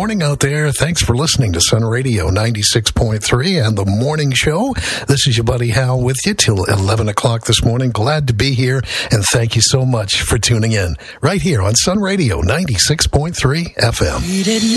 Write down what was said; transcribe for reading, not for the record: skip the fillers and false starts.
morning out there. Thanks for listening to Sun Radio 96.3 and the morning show. This is your buddy Hal with you till 11 o'clock this morning. Glad to be here, and thank you so much for tuning in right here on Sun Radio 96.3 FM.